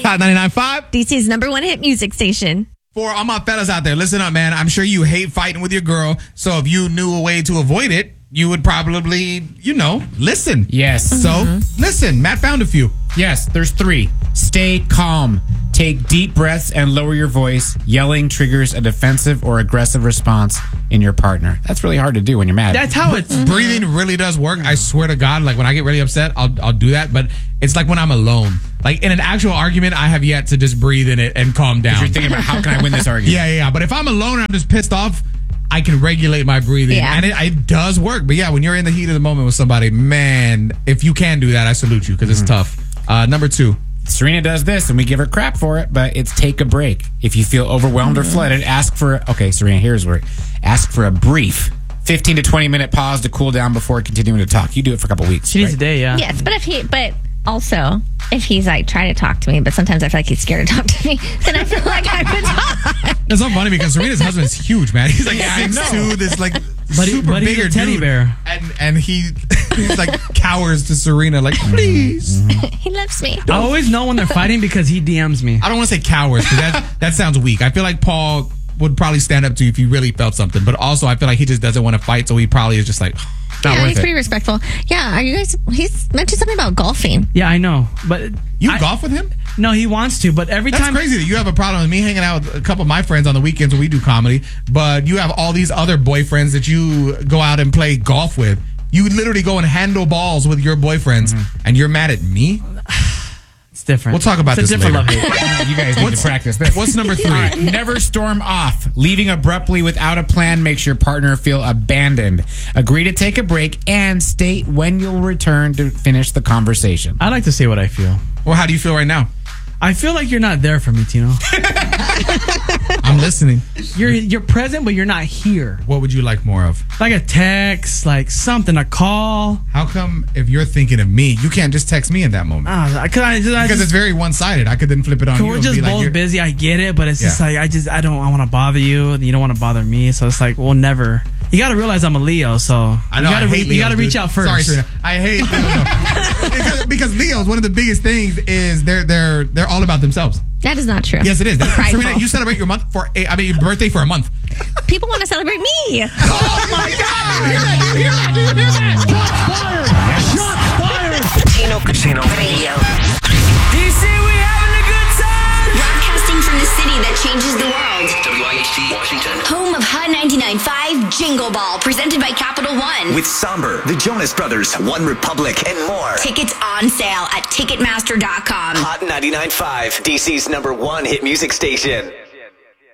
Hot 99.5. DC's number one hit music station. For all my fellas out there, listen up, man. I'm sure you hate fighting with your girl. So if you knew a way to avoid it, you would probably, listen. Yes. So listen, Matt found a few. Yes, there's 3. Stay calm. Take deep breaths and lower your voice. Yelling triggers a defensive or aggressive response in your partner. That's really hard to do when you're mad. That's how it's. Breathing really does work. I swear to God, like when I get really upset, I'll do that. But it's like when I'm alone. Like in an actual argument, I have yet to just breathe in it and calm down. You're thinking about how can I win this argument? Yeah. But if I'm alone and I'm just pissed off, I can regulate my breathing. Yeah. And it does work. But yeah, when you're in the heat of the moment with somebody, man, if you can do that, I salute you because it's tough. Number 2. Serena does this, and we give her crap for it, but it's take a break. If you feel overwhelmed or flooded, Serena, here's where. Ask for a brief 15 to 20 minute pause to cool down before continuing to talk. You do it for a couple weeks. She needs a day, yeah. Yes, but if he's like trying to talk to me, but sometimes I feel like he's scared to talk to me, then I feel like I would talk. It's so funny because Serena's husband's huge, man. He's like 6'2", this like super but he's bigger a teddy dude. bear. And he's like cowers to Serena, like, please. He loves me. I always know when they're fighting because he DMs me. I don't want to say cowers because that sounds weak. I feel like Paul would probably stand up to you if you really felt something. But also, I feel like he just doesn't want to fight, so he probably is just like, not Yeah, worth he's it. pretty respectful. Yeah, are you guys? He's mentioned something about golfing. Yeah, I know. But You golf with him? No, he wants to, but every That's time. crazy that you have a problem with me hanging out with a couple of my friends on the weekends when we do comedy, but you have all these other boyfriends that you go out and play golf with. You literally go and handle balls with your boyfriends, and you're mad at me? It's different. We'll talk about it's this a different later. love-hate. You guys need to practice this. What's number 3? All right, never storm off. Leaving abruptly without a plan makes your partner feel abandoned. Agree to take a break and state when you'll return to finish the conversation. I like to say what I feel. Well, how do you feel right now? I feel like you're not there for me, Tino. I'm listening. You're present, but you're not here. What would you like more of? Like a text, like something, a call. How come if you're thinking of me, you can't just text me in that moment? Because it's very one-sided. I could then flip it on you. We're and just be like, both you're- busy. I get it, but it's just like I want to bother you, and you don't want to bother me. So it's like we'll never. You got to realize I'm a Leo, so I know, you got to reach out first. Sorry, Serena. I hate Leos. because Leos, one of the biggest things is they're all about themselves. That is not true. Yes, it is. Prideful. Serena, you celebrate your birthday for a month. People want to celebrate me. Oh my God! Tino Casino Radio. DC, we having a good time. Broadcasting from the city that changes the world. WIHD Washington. Home of Hot 99.5 Jingle Ball, presented by Capital One. With Somber, the Jonas Brothers, One Republic, and more. Tickets on sale at Ticketmaster.com. Hot 99.5, DC's number 1 hit music station.